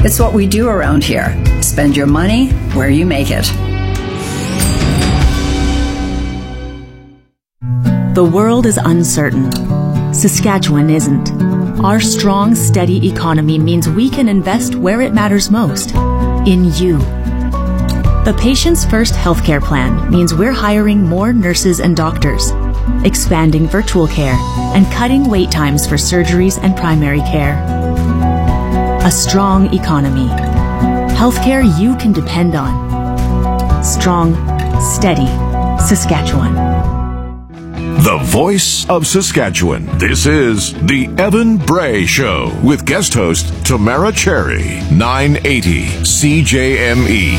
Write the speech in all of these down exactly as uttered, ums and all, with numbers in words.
It's what we do around here. Spend your money where you make it. The world is uncertain. Saskatchewan isn't. Our strong, steady economy means we can invest where it matters most, in you. The Patients First healthcare plan means we're hiring more nurses and doctors, expanding virtual care, and cutting wait times for surgeries and primary care. A strong economy. Healthcare you can depend on. Strong, steady Saskatchewan. The voice of Saskatchewan. This is The Evan Bray Show with guest host Tamara Cherry, nine eighty C J M E.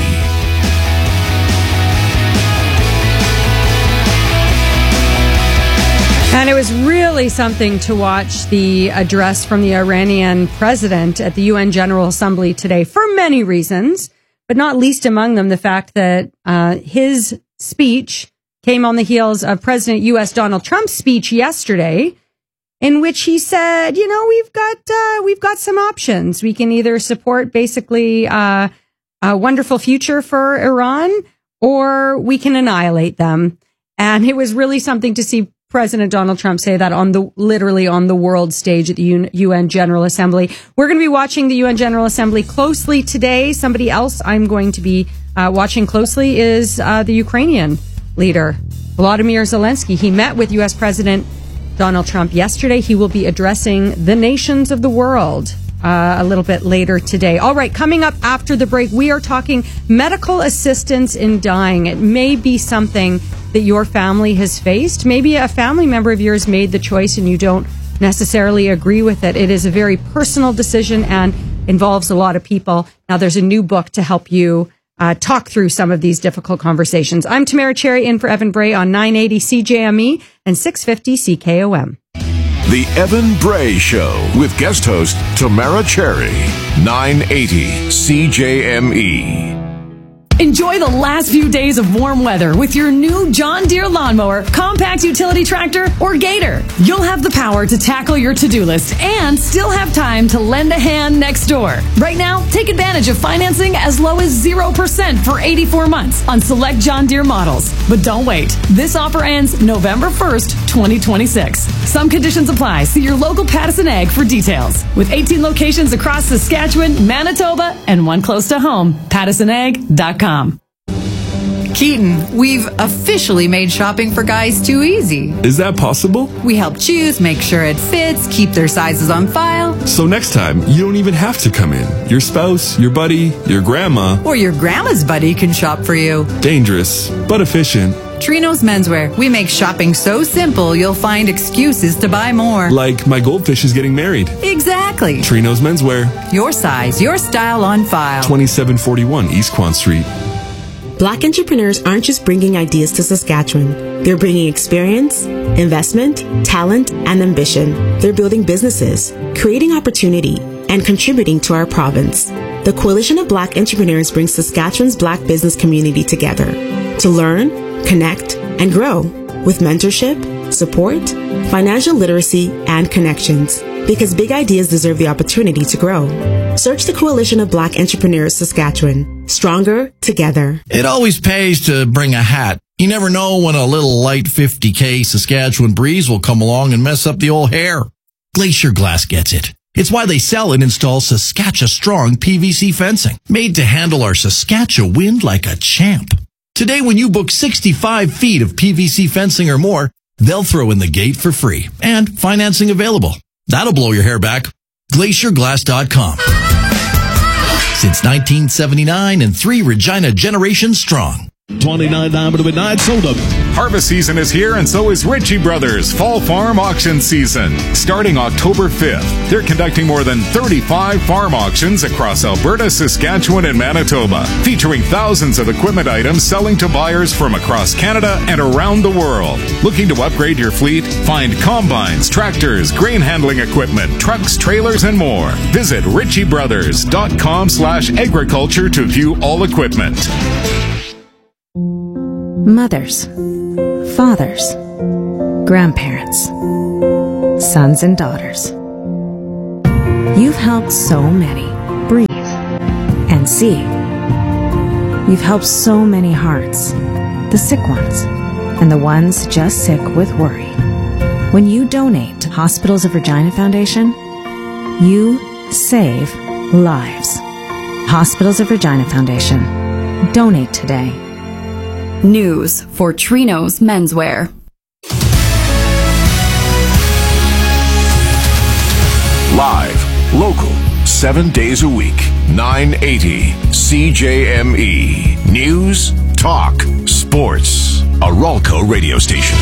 And it was really something to watch the address from the Iranian president at the U N General Assembly today for many reasons, but not least among them the fact that uh, his speech came on the heels of President U S Donald Trump's speech yesterday, in which he said, you know, we've got uh, we've got some options. We can either support basically uh, a wonderful future for Iran, or we can annihilate them. And it was really something to see President Donald Trump say that on the literally on the world stage at the U N General Assembly. We're going to be watching the U N General Assembly closely today. Somebody else I'm going to be uh, watching closely is uh, the Ukrainian leader, Volodymyr Zelensky. He met with U S President Donald Trump yesterday. He will be addressing the nations of the world uh, a little bit later today. All right, coming up after the break, we are talking medical assistance in dying. It may be something that your family has faced. Maybe a family member of yours made the choice and you don't necessarily agree with it. It is a very personal decision and involves a lot of people. Now, there's a new book to help you uh, talk through some of these difficult conversations. I'm Tamara Cherry in for Evan Bray on nine eighty C J M E and six fifty C K O M. The Evan Bray Show with guest host Tamara Cherry, nine eighty C J M E. Enjoy the last few days of warm weather with your new John Deere lawnmower, compact utility tractor, or Gator. You'll have the power to tackle your to-do list and still have time to lend a hand next door. Right now, take advantage of financing as low as zero percent for eighty-four months on select John Deere models. But don't wait. This offer ends November first, twenty twenty-six. Some conditions apply. See your local Pattison Ag for details. With eighteen locations across Saskatchewan, Manitoba, and one close to home, pattison ag dot com. Keaton, we've officially made shopping for guys too easy. Is that possible? We help choose, make sure it fits, keep their sizes on file. So next time, you don't even have to come in. Your spouse, your buddy, your grandma, or your grandma's buddy can shop for you. Dangerous, but efficient. Trinos Menswear. We make shopping so simple, you'll find excuses to buy more. Like my goldfish is getting married. Exactly. Trinos Menswear. Your size, your style on file. twenty-seven forty-one East Quan Street. Black entrepreneurs aren't just bringing ideas to Saskatchewan. They're bringing experience, investment, talent, and ambition. They're building businesses, creating opportunity, and contributing to our province. The Coalition of Black Entrepreneurs brings Saskatchewan's Black business community together to learn, connect, and grow with mentorship, support, financial literacy, and connections. Because big ideas deserve the opportunity to grow. Search the Coalition of Black Entrepreneurs Saskatchewan. Stronger together. It always pays to bring a hat. You never know when a little light fifty K Saskatchewan breeze will come along and mess up the old hair. Glacier Glass gets it. It's why they sell and install Saskatchewan Strong P V C fencing, made to handle our Saskatchewan wind like a champ. Today, when you book sixty-five feet of P V C fencing or more, they'll throw in the gate for free and financing available. That'll blow your hair back. glacier glass dot com. Since nineteen seventy-nine and three Regina generations strong. twenty-nine Diamond Midnight Soda. Harvest season is here, and so is Ritchie Brothers Fall Farm Auction Season. Starting October fifth, they're conducting more than thirty-five farm auctions across Alberta, Saskatchewan, and Manitoba, featuring thousands of equipment items selling to buyers from across Canada and around the world. Looking to upgrade your fleet? Find combines, tractors, grain handling equipment, trucks, trailers, and more. Visit ritchie brothers dot com slash agriculture to view all equipment. Mothers, fathers, grandparents, sons and daughters. You've helped so many breathe, see. You've helped so many hearts, the sick ones, and the ones just sick with worry. When you donate to Hospitals of Regina Foundation, you save lives. Hospitals of Regina Foundation. Donate today. News for Trino's Menswear. Live, local, seven days a week, nine eighty C J M E. News, talk, sports. A Ralco radio station.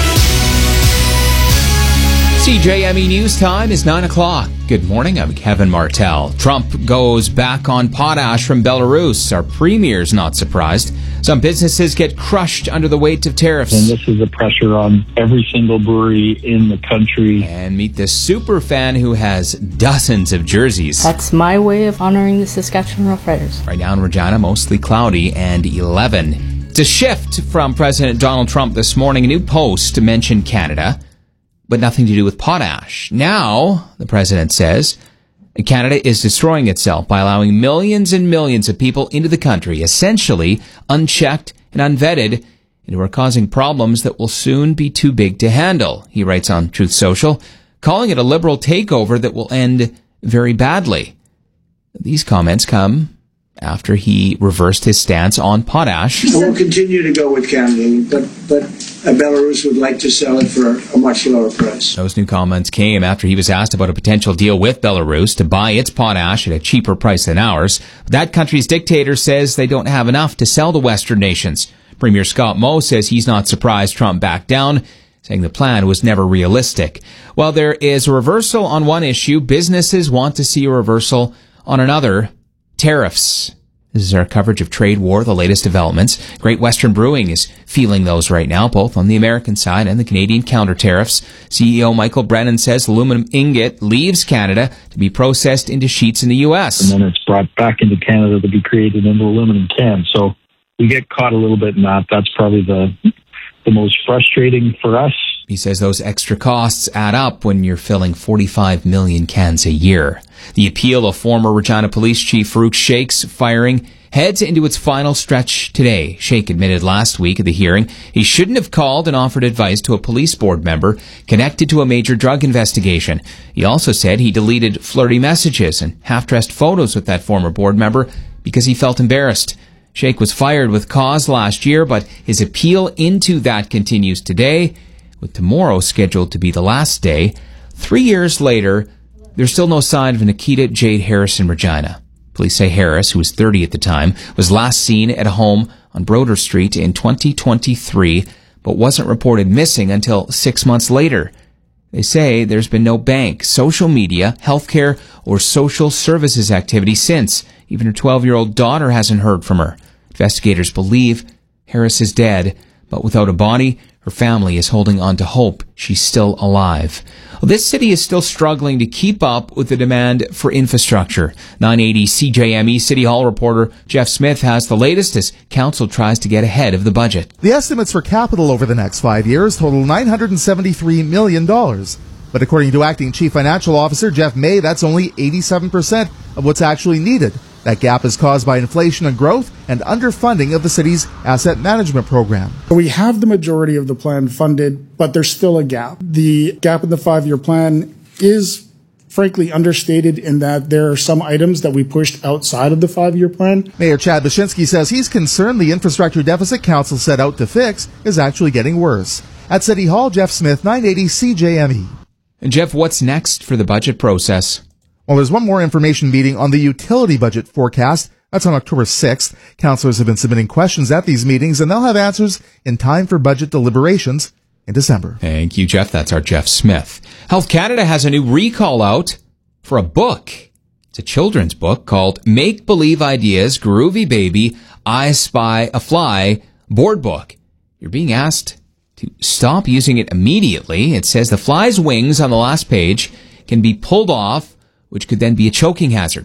C J M E News time is nine o'clock. Good morning, I'm Kevin Martell. Trump goes back on potash from Belarus. Our premier's not surprised. Some businesses get crushed under the weight of tariffs. And this is a pressure on every single brewery in the country. And meet the super fan who has dozens of jerseys. That's my way of honoring the Saskatchewan Roughriders. Right now in Regina, mostly cloudy and eleven. It's a shift from President Donald Trump this morning. A new post mentioned Canada, but nothing to do with potash. Now, the president says, Canada is destroying itself by allowing millions and millions of people into the country, essentially unchecked and unvetted, and who are causing problems that will soon be too big to handle, he writes on Truth Social, calling it a liberal takeover that will end very badly. These comments come after he reversed his stance on potash. We'll continue to go with Canada, but, but Belarus would like to sell it for a much lower price. Those new comments came after he was asked about a potential deal with Belarus to buy its potash at a cheaper price than ours. That country's dictator says they don't have enough to sell to Western nations. Premier Scott Moe says he's not surprised Trump backed down, saying the plan was never realistic. While there is a reversal on one issue, businesses want to see a reversal on another. Tariffs. This is our coverage of trade war, the latest developments. Great Western Brewing is feeling those right now, both on the American side and the Canadian counter tariffs. C E O Michael Brennan says aluminum ingot leaves Canada to be processed into sheets in the U S. And then it's brought back into Canada to be created into aluminum cans. So we get caught a little bit in that. That's probably the the most frustrating for us. He says those extra costs add up when you're filling forty-five million cans a year. The appeal of former Regina Police Chief Farouk Sheikh's firing heads into its final stretch today. Sheikh admitted last week at the hearing he shouldn't have called and offered advice to a police board member connected to a major drug investigation. He also said he deleted flirty messages and half-dressed photos with that former board member because he felt embarrassed. Sheikh was fired with cause last year, but his appeal into that continues today, with tomorrow scheduled to be the last day. Three years later, there's still no sign of Nikita Jade Harris in Regina. Police say Harris, who was thirty at the time, was last seen at a home on Broder Street in twenty twenty-three, but wasn't reported missing until six months later. They say there's been no bank, social media, healthcare, or social services activity since. Even her twelve-year-old daughter hasn't heard from her. Investigators believe Harris is dead, but without a body, her family is holding on to hope she's still alive. Well, this city is still struggling to keep up with the demand for infrastructure. nine eighty C J M E City Hall reporter Jeff Smith has the latest as council tries to get ahead of the budget. The estimates for capital over the next five years total nine hundred seventy-three million dollars. But according to Acting Chief Financial Officer Jeff May, that's only eighty-seven percent of what's actually needed. That gap is caused by inflation and growth and underfunding of the city's asset management program. We have the majority of the plan funded, but there's still a gap. The gap in the five-year plan is frankly understated in that there are some items that we pushed outside of the five-year plan. Mayor Chad Bashinsky says he's concerned the infrastructure deficit council set out to fix is actually getting worse. At City Hall, Jeff Smith, nine eighty C J M E. And Jeff, what's next for the budget process? Well, there's one more information meeting on the utility budget forecast. That's on October sixth. Councillors have been submitting questions at these meetings, and they'll have answers in time for budget deliberations in December. Thank you, Jeff. That's our Jeff Smith. Health Canada has a new recall out for a book. It's a children's book called Make Believe Ideas, Groovy Baby, I Spy a Fly board book. You're being asked to stop using it immediately. It says the fly's wings on the last page can be pulled off, which could then be a choking hazard.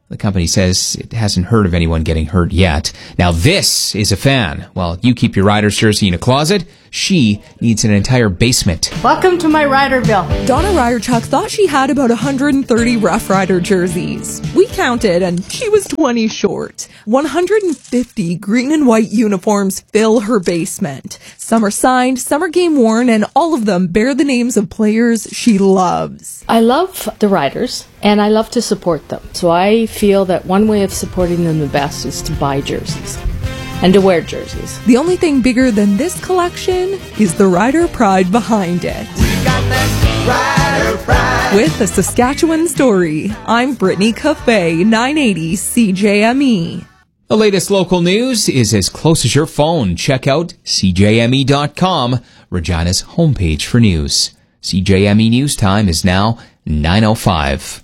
The company says it hasn't heard of anyone getting hurt yet. Now this is a fan. Well, you keep your Riders jersey in a closet. She needs an entire basement. Welcome to my Rider Bill. Donna Ryderchuk thought she had about one hundred thirty Rough Rider jerseys. We counted and she was twenty short. one hundred fifty green and white uniforms fill her basement. Some are signed, some are game worn, and all of them bear the names of players she loves. I love the Riders, and I love to support them. So I feel that one way of supporting them the best is to buy jerseys and to wear jerseys. The only thing bigger than this collection is the Rider pride behind it. Rider pride. With a Saskatchewan story, I'm Brittany Cafe, nine eighty C J M E. The latest local news is as close as your phone. Check out C J M E dot com, Regina's homepage for news. C J M E News Time is now nine oh five.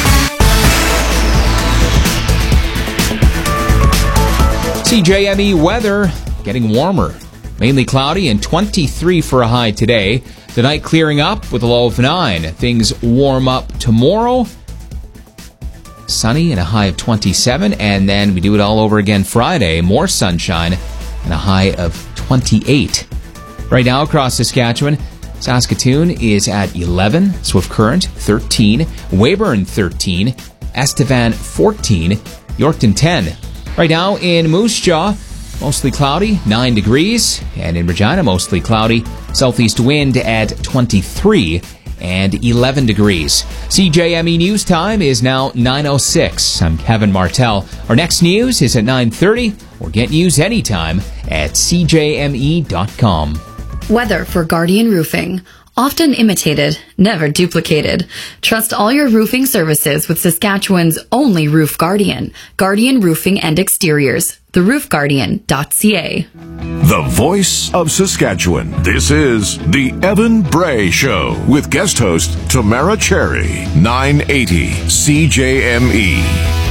C J M E weather getting warmer. Mainly cloudy and twenty-three for a high today. Tonight clearing up with a low of nine. Things warm up tomorrow. Sunny and a high of twenty-seven. And then we do it all over again Friday. More sunshine and a high of twenty-eight. Right now across Saskatchewan, Saskatoon is at eleven. Swift Current thirteen. Weyburn thirteen. Estevan fourteen. Yorkton ten. Right now in Moose Jaw, mostly cloudy, nine degrees. And in Regina, mostly cloudy. Southeast wind at twenty-three and eleven degrees. C J M E News Time is now nine oh six. I'm Kevin Martell. Our next news is at nine thirty, or get news anytime at C J M E dot com. Weather for Guardian Roofing. Often imitated, never duplicated. Trust all your roofing services with Saskatchewan's only Roof Guardian. Guardian Roofing and Exteriors. the roof guardian dot c a. The voice of Saskatchewan. This is The Evan Bray Show with guest host Tamara Cherry. nine eighty C J M E.